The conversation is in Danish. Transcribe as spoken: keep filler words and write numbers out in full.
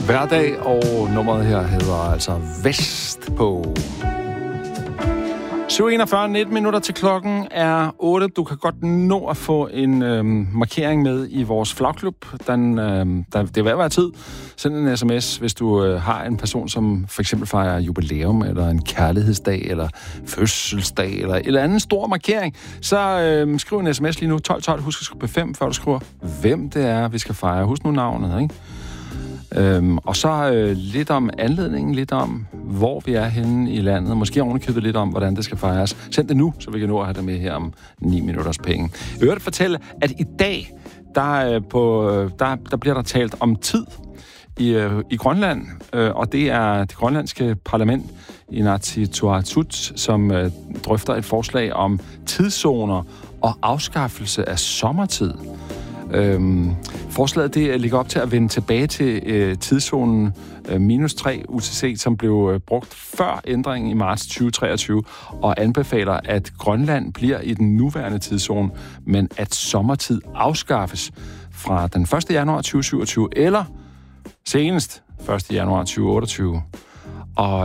Hverdag, og nummeret her hedder altså Vestpå. syv enogfyrre, nitten minutter til klokken er otte. Du kan godt nå at få en øhm, markering med i vores flagklub. Den, øhm, der, det er ved at være tid. Send en sms, hvis du øh, har en person, som for eksempel fejrer jubilæum, eller en kærlighedsdag, eller fødselsdag, eller en eller anden stor markering. Så øhm, skriv en sms lige nu, tolv tolv. Husk at skrive fem, før du skriver, hvem det er, vi skal fejre. Husk nu navnet, ikke? Øhm, og så øh, lidt om anledningen, lidt om, hvor vi er henne i landet. Måske ovenikøbet lidt om, hvordan det skal fejres. Send det nu, så vi kan nå at have det med her om ni minutters penge. Jeg vil høre fortælle, at i dag, der, øh, på, der, der bliver der talt om tid i, øh, i Grønland. Øh, og det er det grønlandske parlament, Inatsisartut, som øh, drøfter et forslag om tidszoner og afskaffelse af sommertid. Øhm, forslaget det ligger op til at vende tilbage til øh, tidszonen øh, minus tre U T C, som blev øh, brugt før ændringen i marts tyve treogtyve, og anbefaler, at Grønland bliver i den nuværende tidszone, men at sommertid afskaffes fra den første januar tyve syvogtyve, eller senest første januar tyve otteogtyve. Og